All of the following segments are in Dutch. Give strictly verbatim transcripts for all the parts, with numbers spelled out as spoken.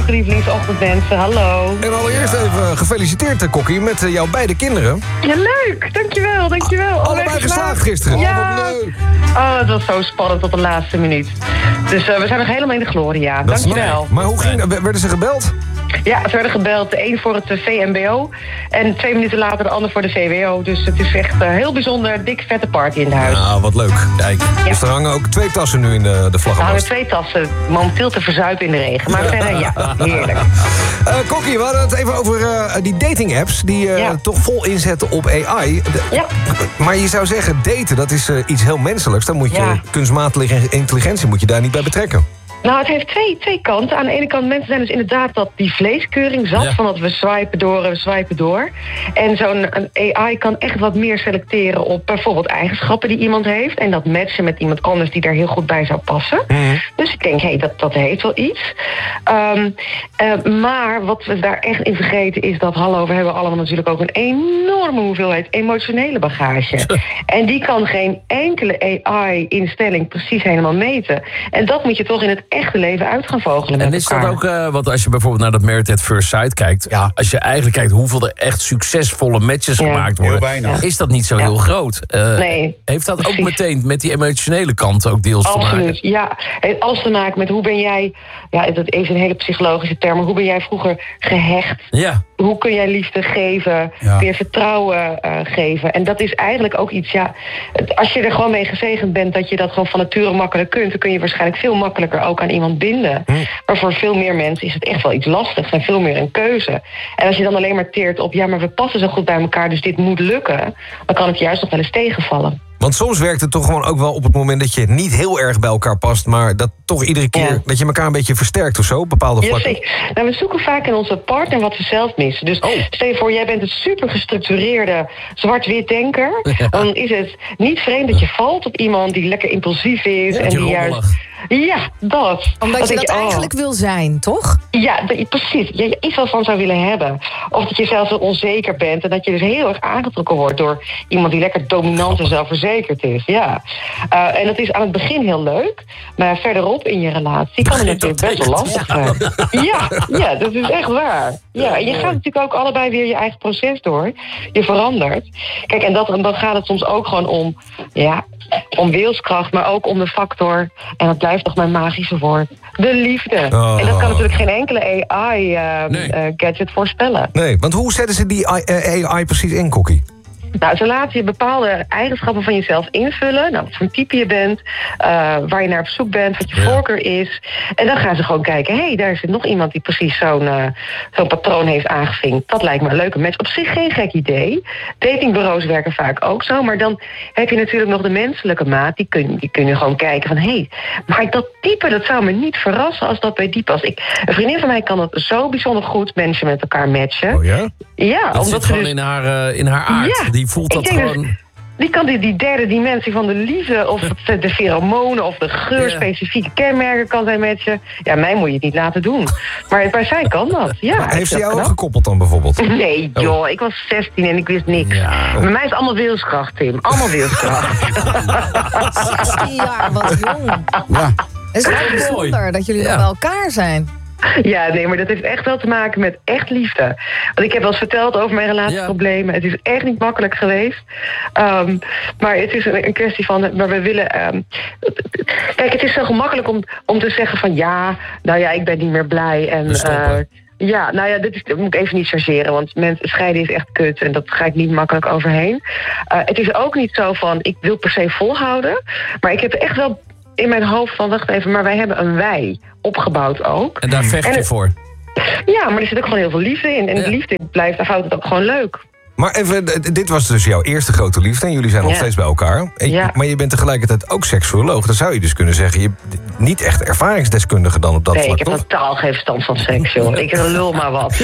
geliefdelingsochtendwensen. Hallo. En allereerst even gefeliciteerd, Kokkie, met uh, jouw beide kinderen. Ja, leuk. Dankjewel, dankjewel. Allebei geslaagd gisteren. Ja. Oh, wat leuk. Oh, het was zo spannend tot de laatste minuut. Dus uh, we zijn nog helemaal in de gloria. Dat Dankjewel. Maar hoe ging, werden ze gebeld? Ja, ze werden gebeld. De een voor het V M B O. En twee minuten later de ander voor de V W O. Dus het is echt uh, heel bijzonder. Dik vette party in het huis. Nou, wat leuk. Kijk. Ja. Dus er hangen ook twee tassen nu in de, de Er hangen vlaggenmast. twee tassen momenteel te verzuipen in de regen. Maar verder, ja, heerlijk. Uh, Kokkie, we hadden het even over uh, die dating-apps... die uh, Ja. toch vol inzetten op A I. De- Ja. Maar je zou zeggen, daten, dat is uh, iets heel menselijks. Dan moet je Ja. kunstmatige intelligentie moet je daar niet bij betrekken. Nou, het heeft twee, twee kanten. Aan de ene kant, mensen zijn dus inderdaad dat die vleeskeuring zat... Ja. van dat we swipen door en we swipen door. En zo'n een A I kan echt wat meer selecteren op bijvoorbeeld eigenschappen die iemand heeft... en dat matchen met iemand anders die daar heel goed bij zou passen. Mm. Dus ik denk, hé, hey, dat, dat heeft wel iets. Um, uh, maar wat we daar echt in vergeten is dat... hallo, we hebben allemaal natuurlijk ook een enorme hoeveelheid emotionele bagage. En die kan geen enkele A I-instelling precies helemaal meten. En dat moet je toch in het echte leven uit gaan vogelen met En is elkaar. dat ook, uh, want als je bijvoorbeeld naar dat Married at First Sight kijkt... Ja. als je eigenlijk kijkt hoeveel er echt succesvolle matches Ja. gemaakt Heel worden... weinig. is dat niet zo Ja. heel groot. Uh, Nee, heeft dat precies. ook meteen met die emotionele kant ook deels te maken? Absoluut, ja. Het heeft alles te maken met hoe ben jij... ja, dat is een hele psychologische term... maar hoe ben jij vroeger gehecht? Ja. Hoe kun jij liefde geven? Ja. Kun je vertrouwen uh, geven? En dat is eigenlijk ook iets, ja... het- als je er gewoon mee gezegend bent dat je dat gewoon van nature makkelijk kunt... dan kun je waarschijnlijk veel makkelijker ook aan iemand binden. Maar voor veel meer mensen is het echt wel iets lastigs en veel meer een keuze. En als je dan alleen maar teert op... ja, maar we passen zo goed bij elkaar, dus dit moet lukken... dan kan het juist nog wel eens tegenvallen. Want soms werkt het toch gewoon ook wel op het moment dat je niet heel erg bij elkaar past... maar dat toch iedere keer Ja. dat je elkaar een beetje versterkt of zo, op bepaalde Ja, vlakken. zeker. Nou, we zoeken vaak in onze partner wat we zelf missen. Dus Oh. stel je voor, jij bent een super gestructureerde zwart-wit denker. Ja. Dan is het niet vreemd dat je valt op iemand die lekker impulsief is. Ja, en die die juist. rommelig. Ja, dat. Omdat Dan je denk dat oh. eigenlijk wil zijn, toch? Ja, dat je- precies. Je er iets wel van zou willen hebben. Of dat je zelf zo onzeker bent. En dat je dus heel erg aangetrokken wordt door iemand die lekker dominant en zelfverzekerd is. Ja. Uh, en dat is aan het begin heel leuk. Maar verderop in je relatie kan het natuurlijk best wel lastig zijn. Ja, ja, dat is echt waar. Ja, en je gaat natuurlijk ook allebei weer je eigen proces door. Je verandert. Kijk, en dat, dan gaat het soms ook gewoon om... ja, om wilskracht, maar ook om de factor... en dat blijft toch mijn magische woord... de liefde. Oh. En dat kan natuurlijk geen enkele A Nee. I-gadget voorspellen. Nee, want hoe zetten ze die A I precies in, Kokkie? Nou, ze laten je bepaalde eigenschappen van jezelf invullen. Nou, wat voor een type je bent, uh, waar je naar op zoek bent, wat je Ja. voorkeur is. En dan gaan ze gewoon kijken, hé, hey, daar zit nog iemand die precies zo'n uh, zo'n patroon heeft aangevinkt. Dat lijkt me een leuke match. Op zich geen gek idee. Datingbureaus werken vaak ook zo. Maar dan heb je natuurlijk nog de menselijke maat. Die kun, die kun je gewoon kijken van, hé, hey, maar dat type, dat zou me niet verrassen als dat bij die past. Ik, een vriendin van mij kan het zo bijzonder goed mensen met elkaar matchen. Oh ja? Ja, Dat omdat zit ze gewoon dus... in haar, uh, in haar aard. Ja, Die voelt ik dat denk dat- gewoon... Die kan die, die derde dimensie van de liefde... of het, de pheromonen of de geur, Ja. specifieke kenmerken kan zijn met je. Ja, mij moet je het niet laten doen. Maar bij zij kan dat, ja. Maar heeft ze dat jou ook knap. gekoppeld dan bijvoorbeeld? Nee, joh, ik was zestien en ik wist niks. Ja. Bij mij is het allemaal wilskracht, Tim. Allemaal wilskracht. zestien jaar, wat jong. Ja. Het is wel bijzonder dat jullie Ja. nog bij elkaar zijn. Ja, nee, maar dat heeft echt wel te maken met echt liefde. Want ik heb wel eens verteld over mijn relatieproblemen. Het is echt niet makkelijk geweest. Um, maar het is een, een kwestie van... Maar we willen... Um, kijk, het is zo gemakkelijk om, om te zeggen van... ja, nou ja, ik ben niet meer blij. En, We stoppen. uh, ja, nou ja, dit is, dat moet ik even niet chargeren. Want mensen, scheiden is echt kut. En dat ga ik niet makkelijk overheen. Uh, het is ook niet zo van... ik wil per se volhouden. Maar ik heb echt wel... in mijn hoofd van, wacht even, maar wij hebben een wij opgebouwd ook. En daar vecht En je het- voor. Ja, maar er zit ook gewoon heel veel liefde in. En Ja. de liefde blijft, houdt het ook gewoon leuk. Maar even, d- dit was dus jouw eerste grote liefde en jullie zijn nog Ja. steeds bij elkaar. En- Ja. Maar je bent tegelijkertijd ook seksuoloog. Dan zou je dus kunnen zeggen, je bent niet echt ervaringsdeskundige dan op dat Nee, ik vlak, heb toch? totaal geen verstand van seks, joh. Ik lul maar wat.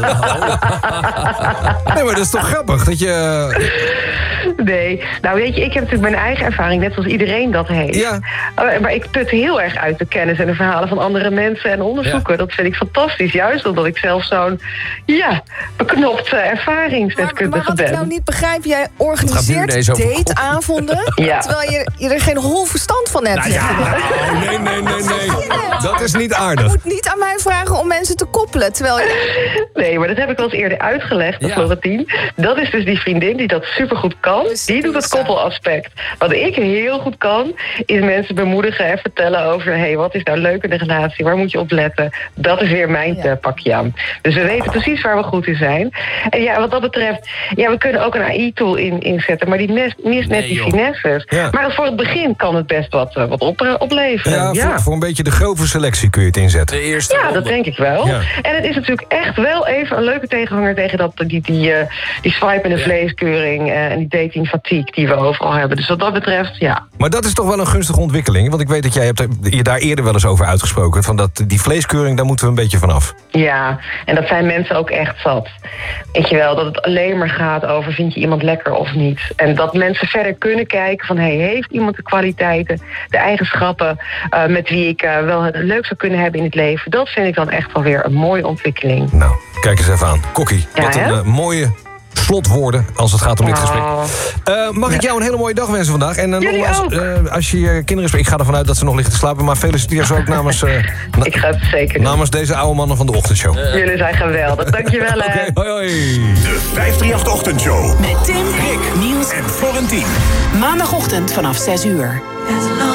Nee, maar dat is toch grappig dat je... Nee, nou weet je, ik heb natuurlijk mijn eigen ervaring, net zoals iedereen dat heeft. Ja. Uh, maar ik put heel erg uit de kennis en de verhalen van andere mensen en onderzoeken. Dat vind ik fantastisch, juist omdat ik zelf zo'n, ja, beknopt uh, Maar, ervaringsdeskundige maar wat ben. ik nou niet begrijp, jij gaat nu organiseert ineens over kop. dateavonden... Ja. terwijl je, je er geen hol verstand van hebt. Nou ja, oh, nee, nee, nee, nee. Dat is niet Je aardig. moet niet aan mij vragen om mensen te koppelen. Terwijl je... Nee, maar dat heb ik wel eens eerder uitgelegd aan Ja. Florentien. Dat is dus die vriendin die dat supergoed kan. Precies. Die doet het koppelaspect. Wat ik heel goed kan, is mensen bemoedigen en vertellen over... hé, hey, wat is nou leuk in de relatie? Waar moet je op letten? Dat is weer mijn Ja. ja. pakje aan. Dus we weten precies waar we goed in zijn. En ja, wat dat betreft... ja, we kunnen ook een A I-tool in, inzetten... maar die mist, mist net Nee, die joh. finesses. Ja. Maar voor het begin kan het best wat, eh, wat op, opleveren. Ja, Ja, voor, voor een beetje de grove selectie kun je het inzetten. De eerste Ja, ronde. dat denk ik wel. Ja. En het is natuurlijk echt wel even een leuke tegenhanger tegen dat, die, die, eh, die swipe en de Ja. vleeskeuring eh, en die dating fatigue die we overal hebben. Dus wat dat betreft, ja. Maar dat is toch wel een gunstige ontwikkeling? Want ik weet dat jij hebt je daar eerder wel eens over uitgesproken. Van dat, die vleeskeuring, daar moeten we een beetje vanaf. Ja, en dat zijn mensen ook echt zat. Weet je wel, dat het alleen maar gaat over vind je iemand lekker of niet. En dat mensen verder kunnen kijken van... hey, heeft iemand de kwaliteiten, de eigenschappen... Uh, met wie ik uh, wel het leuk zou kunnen hebben in het leven. Dat vind ik dan echt wel weer een mooie ontwikkeling. Nou, kijk eens even aan. Kokkie, Ja, wat een hè? uh, mooie slotwoorden als het gaat om dit gesprek. Oh. Uh, mag ik jou een hele mooie dag wensen vandaag? En uh, Jullie nogmaals, ook. uh, als je je kinderen spreekt... ik ga ervan uit dat ze nog liggen te slapen... maar feliciteer ze ook namens, uh, na- Ik ga het zeker doen. namens deze oude mannen van de ochtendshow. Oké, Jullie zijn geweldig. Dankjewel, hè. hoi hoi. De vijfhonderdachttachtig-ochtendshow. Met Tim, Rick, Niels en Florentien. Maandagochtend vanaf zes uur.